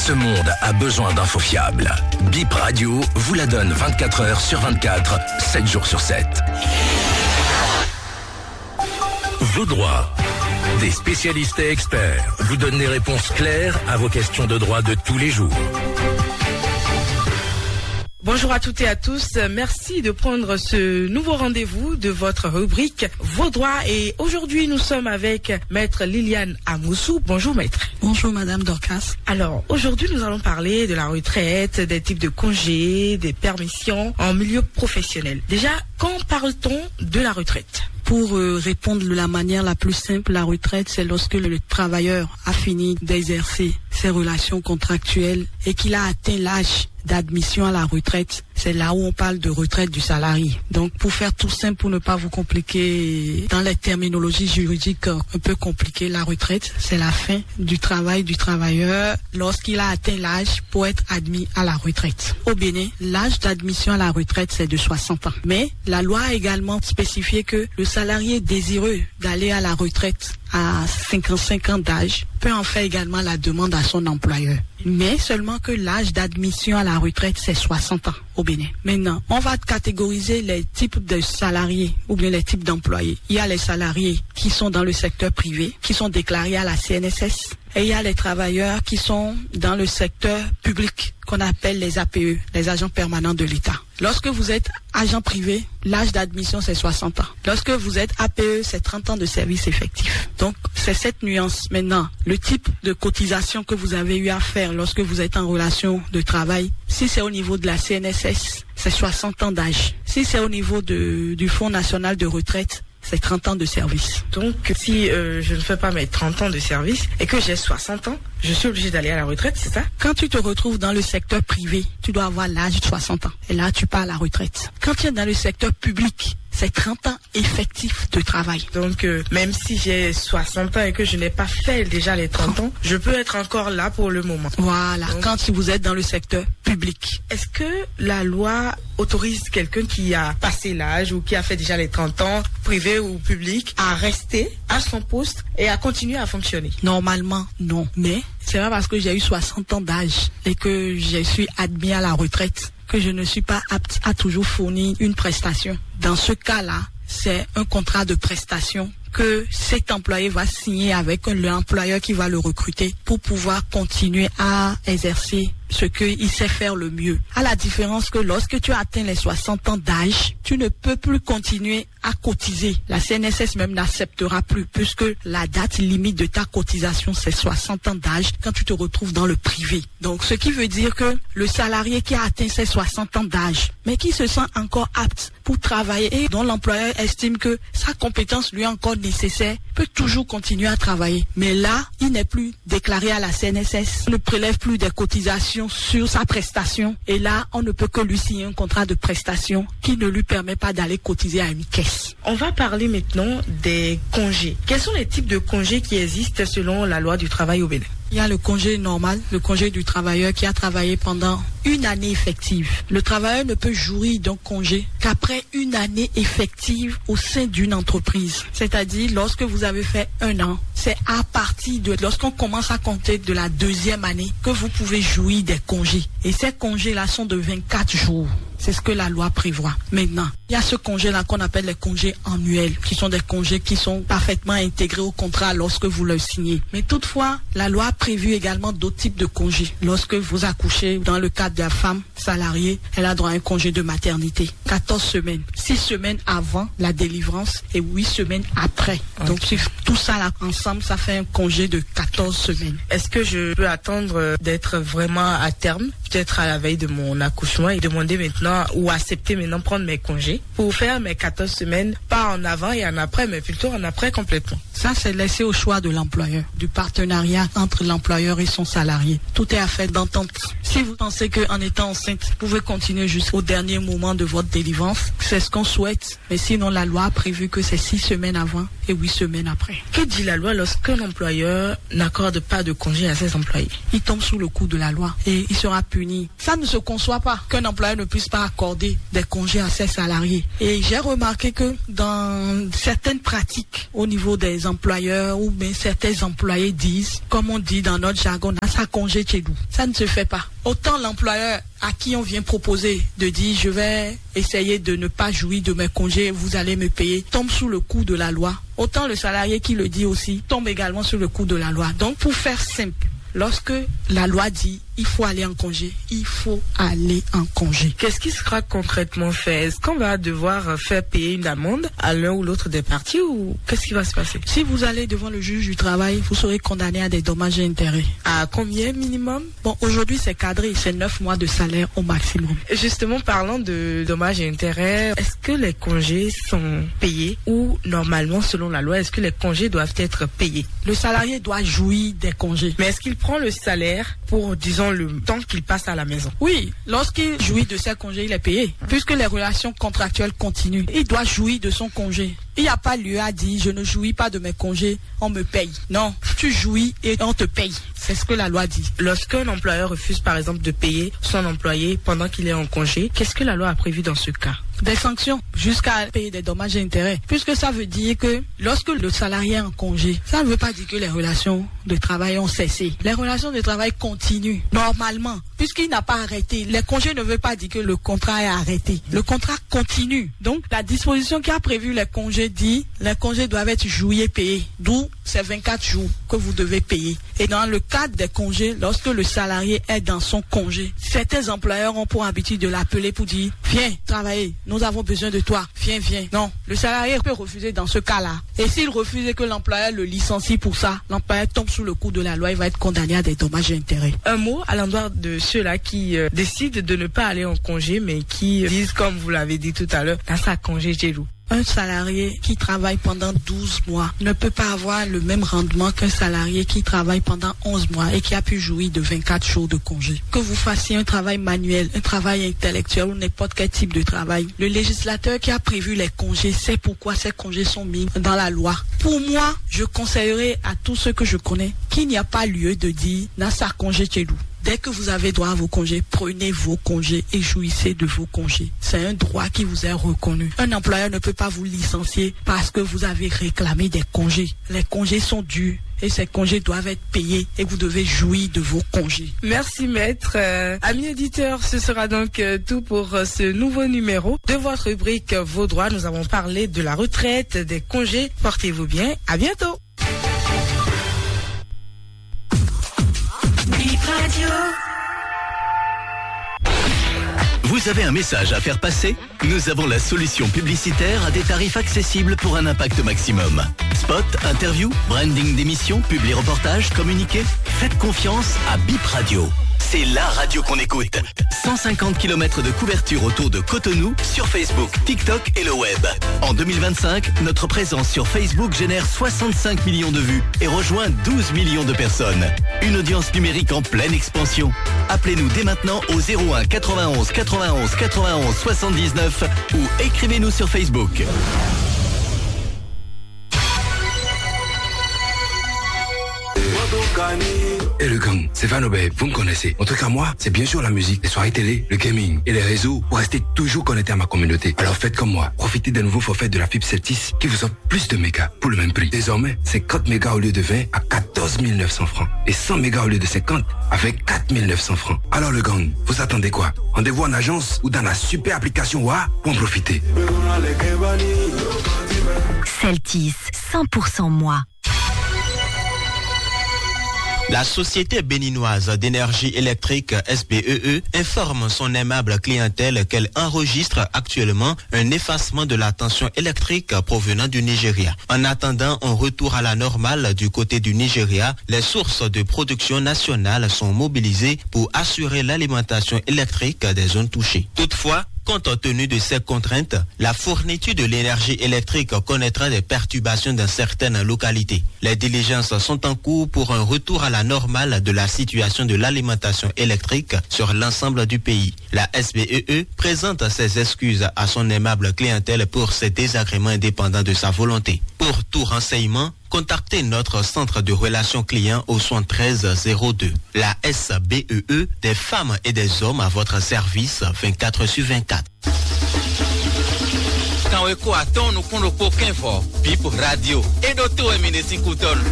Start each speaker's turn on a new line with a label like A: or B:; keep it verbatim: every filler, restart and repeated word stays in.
A: Ce monde a besoin d'infos fiables. Bip Radio vous la donne vingt-quatre heures sur vingt-quatre, sept jours sur sept. Vos droits. Des spécialistes et experts vous donnent des réponses claires à vos questions de droit de tous les jours.
B: Bonjour à toutes et à tous. Merci de prendre ce nouveau rendez-vous de votre rubrique Vos droits. Et aujourd'hui, nous sommes avec Maître Liliane Amoussou. Bonjour Maître.
C: Bonjour Madame Dorcas.
B: Alors, aujourd'hui, nous allons parler de la retraite, des types de congés, des permissions en milieu professionnel. Déjà, quand parle-t-on de la retraite ?
C: Pour euh, répondre de la manière la plus simple, la retraite, c'est lorsque le travailleur a fini d'exercer ses relations contractuelles et qu'il a atteint l'âge d'admission à la retraite. C'est là où on parle de retraite du salarié. Donc, pour faire tout simple, pour ne pas vous compliquer dans les terminologies juridiques un peu compliquées, la retraite, c'est la fin du travail du travailleur lorsqu'il a atteint l'âge pour être admis à la retraite. Au Bénin, l'âge d'admission à la retraite, c'est de soixante ans. Mais la loi a également spécifié que le salarié désireux d'aller à la retraite à cinquante-cinq ans d'âge peut en faire également la demande à son employeur. Mais seulement que l'âge d'admission à la retraite, c'est soixante ans au Bénin. Maintenant, on va catégoriser les types de salariés ou bien les types d'employés. Il y a les salariés qui sont dans le secteur privé, qui sont déclarés à la C N S S. Et il y a les travailleurs qui sont dans le secteur public, qu'on appelle les A P E, les agents permanents de l'État. Lorsque vous êtes agent privé, l'âge d'admission c'est soixante ans. Lorsque vous êtes A P E, c'est trente ans de service effectif. Donc, c'est cette nuance. Maintenant, le type de cotisation que vous avez eu à faire lorsque vous êtes en relation de travail, si c'est au niveau de la C N S S, c'est soixante ans d'âge. Si c'est au niveau de, du Fonds national de retraite, c'est trente ans de service.
B: Donc, si euh, je ne fais pas mes trente ans de service et que j'ai soixante ans, je suis obligé d'aller à la retraite, c'est ça?
C: Quand tu te retrouves dans le secteur privé, tu dois avoir l'âge de soixante ans. Et là, tu pars à la retraite. Quand tu es dans le secteur public, c'est trente ans effectifs de travail.
B: Donc, euh, même si j'ai soixante ans et que je n'ai pas fait déjà les trente ans, je peux être encore là pour le moment.
C: Voilà, donc, quand si vous êtes dans le secteur public.
B: Est-ce que la loi autorise quelqu'un qui a passé l'âge ou qui a fait déjà les trente ans, privé ou public, à rester à son poste et à continuer à fonctionner?
C: Normalement, non. Mais c'est pas parce que j'ai eu soixante ans d'âge et que je suis admis à la retraite que je ne suis pas apte à toujours fournir une prestation. Dans ce cas-là, c'est un contrat de prestation que cet employé va signer avec l'employeur qui va le recruter pour pouvoir continuer à exercer ce qu'il sait faire le mieux. À la différence que lorsque tu atteins les soixante ans d'âge, tu ne peux plus continuer à cotiser. La C N S S même n'acceptera plus puisque la date limite de ta cotisation, c'est soixante ans d'âge quand tu te retrouves dans le privé. Donc, ce qui veut dire que le salarié qui a atteint ses soixante ans d'âge, mais qui se sent encore apte pour travailler et dont l'employeur estime que sa compétence lui est encore nécessaire, peut toujours continuer à travailler. Mais là, il n'est plus déclaré à la C N S S, il ne prélève plus des cotisations sur sa prestation. Et là, on ne peut que lui signer un contrat de prestation qui ne lui permet pas d'aller cotiser à une caisse.
B: On va parler maintenant des congés. Quels sont les types de congés qui existent selon la loi du travail au Bénin?
C: Il y a le congé normal, le congé du travailleur qui a travaillé pendant une année effective. Le travailleur ne peut jouir d'un congé qu'après une année effective au sein d'une entreprise. C'est-à-dire, lorsque vous avez fait un an, c'est à partir de lorsqu'on commence à compter de la deuxième année que vous pouvez jouir des congés. Et ces congés-là sont de vingt-quatre jours. C'est ce que la loi prévoit. Maintenant, il y a ce congé-là qu'on appelle les congés annuels, qui sont des congés qui sont parfaitement intégrés au contrat lorsque vous le signez. Mais toutefois, la loi a prévu également d'autres types de congés. Lorsque vous accouchez, dans le cadre de la femme salariée, elle a droit à un congé de maternité. quatorze semaines. six semaines avant la délivrance et huit semaines après. Okay. Donc, tout ça là, ensemble, ça fait un congé de quatorze semaines.
B: Est-ce que je peux attendre d'être vraiment à terme, peut-être à la veille de mon accouchement, et demander maintenant ou accepter maintenant prendre mes congés pour faire mes quatorze semaines, pas en avant et en après, mais plutôt en après complètement?
C: Ça, c'est laissé au choix de l'employeur, du partenariat entre l'employeur et son salarié. Tout est affaire d'entente. Si vous pensez qu'en étant enceinte, vous pouvez continuer jusqu'au dernier moment de votre délivrance, c'est ce qu'on souhaite. Mais sinon, la loi a prévu que c'est six semaines avant et huit semaines après.
B: Que dit la loi lorsqu'un employeur n'accorde pas de congé à ses employés?
C: Il tombe sous le coup de la loi et il sera puni puni. Ça ne se conçoit pas qu'un employeur ne puisse pas accorder des congés à ses salariés. Et j'ai remarqué que dans certaines pratiques au niveau des employeurs ou bien certains employés disent, comme on dit dans notre jargon, « ça congé chez nous ». Ça ne se fait pas. Autant l'employeur à qui on vient proposer de dire je vais essayer de ne pas jouir de mes congés, vous allez me payer, tombe sous le coup de la loi. Autant le salarié qui le dit aussi tombe également sous le coup de la loi. Donc pour faire simple, lorsque la loi dit il faut aller en congé, il faut aller en congé.
B: Qu'est-ce qui sera concrètement fait? Est-ce qu'on va devoir faire payer une amende à l'un ou l'autre des parties ou qu'est-ce qui va se passer?
C: Si vous allez devant le juge du travail, vous serez condamné à des dommages et intérêts.
B: À combien minimum?
C: Bon, aujourd'hui c'est cadré, c'est neuf mois de salaire au maximum.
B: Justement, parlant de dommages et intérêts, est-ce que les congés sont payés ou normalement, selon la loi, est-ce que les congés doivent être payés?
C: Le salarié doit jouir des congés.
B: Mais est-ce qu'il prend le salaire pour, disons, le temps qu'il passe à la maison?
C: Oui, lorsqu'il jouit de ses congés, il est payé. Puisque les relations contractuelles continuent, il doit jouir de son congé. Il n'y a pas lieu à dire je ne jouis pas de mes congés, on me paye. Non, tu jouis et on te paye. C'est ce que la loi dit.
B: Lorsqu'un employeur refuse par exemple de payer son employé pendant qu'il est en congé, qu'est-ce que la loi a prévu dans ce cas?
C: Des sanctions jusqu'à payer des dommages et intérêts. Puisque ça veut dire que lorsque le salarié est en congé, ça ne veut pas dire que les relations de travail ont cessé. Les relations de travail continuent normalement. Puisqu'il n'a pas arrêté, les congés ne veulent pas dire que le contrat est arrêté. Le contrat continue. Donc la disposition qui a prévu les congés dit les congés doivent être joués et payés. D'où ces vingt-quatre jours que vous devez payer. Et dans le cadre des congés, lorsque le salarié est dans son congé, certains employeurs ont pour habitude de l'appeler pour dire viens travailler, nous avons besoin de toi, viens, viens. Non, le salarié peut refuser dans ce cas-là. Et s'il refuse et que l'employeur le licencie pour ça, l'employeur tombe sous le coup de la loi, il va être condamné à des dommages et intérêts.
B: Un mot à l'endroit de ceux-là qui euh, décident de ne pas aller en congé, mais qui euh, disent, comme vous l'avez dit tout à l'heure, dans sa congé chez nous.
C: Un salarié qui travaille pendant douze mois ne peut pas avoir le même rendement qu'un salarié qui travaille pendant onze mois et qui a pu jouir de vingt-quatre jours de congé. Que vous fassiez un travail manuel, un travail intellectuel ou n'importe quel type de travail, le législateur qui a prévu les congés sait pourquoi ces congés sont mis dans la loi. Pour moi, je conseillerais à tous ceux que je connais qu'il n'y a pas lieu de dire « Nasa congé chez nous ». Dès que vous avez droit à vos congés, prenez vos congés et jouissez de vos congés. C'est un droit qui vous est reconnu. Un employeur ne peut pas vous licencier parce que vous avez réclamé des congés. Les congés sont dus et ces congés doivent être payés et vous devez jouir de vos congés.
B: Merci maître. Euh, amis auditeurs, ce sera donc euh, tout pour euh, ce nouveau numéro de votre rubrique euh, Vos droits. Nous avons parlé de la retraite, des congés. Portez-vous bien. À bientôt.
A: Vous avez un message à faire passer? Nous avons la solution publicitaire à des tarifs accessibles pour un impact maximum. Spot, interview, branding d'émissions, publi-reportage, communiqué. Faites confiance à Bip Radio. C'est la radio qu'on écoute. cent cinquante kilomètres de couverture autour de Cotonou sur Facebook, TikTok et le web. En deux mille vingt-cinq, notre présence sur Facebook génère soixante-cinq millions de vues et rejoint douze millions de personnes. Une audience numérique en pleine expansion. Appelez-nous dès maintenant au zéro un quatre-vingt-onze quatre-vingt-onze quatre-vingt-onze soixante-dix-neuf ou écrivez-nous sur Facebook.
D: Et le gang, c'est Vanobé, vous me connaissez. En tout cas, moi, c'est bien sûr la musique, les soirées télé, le gaming et les réseaux pour rester toujours connecté à ma communauté. Alors faites comme moi, profitez des nouveaux forfaits de la fibre Celtis qui vous offre plus de mégas pour le même prix. Désormais, cinquante mégas au lieu de vingt à quatorze mille neuf cents francs et cent mégas au lieu de cinquante avec quatre mille neuf cents francs. Alors le gang, vous attendez quoi? Rendez-vous en agence ou dans la super application W A pour en profiter.
E: Celtis, cent pour cent moi.
F: La société béninoise d'énergie électrique S B E E informe son aimable clientèle qu'elle enregistre actuellement un effacement de la tension électrique provenant du Nigeria. En attendant un retour à la normale du côté du Nigeria, les sources de production nationale sont mobilisées pour assurer l'alimentation électrique des zones touchées. Toutefois, compte tenu de ces contraintes, la fourniture de l'énergie électrique connaîtra des perturbations dans certaines localités. Les diligences sont en cours pour un retour à la normale de la situation de l'alimentation électrique sur l'ensemble du pays. La S B E E présente ses excuses à son aimable clientèle pour ces désagréments indépendants de sa volonté. Pour tout renseignement, contactez notre centre de relations clients au soixante-treize zéro deux. La S B E E, des femmes et des hommes à votre service vingt-quatre sur vingt-quatre.
G: Quand on est nous connaissons aucun fort, puis pour radio. Et d'autres,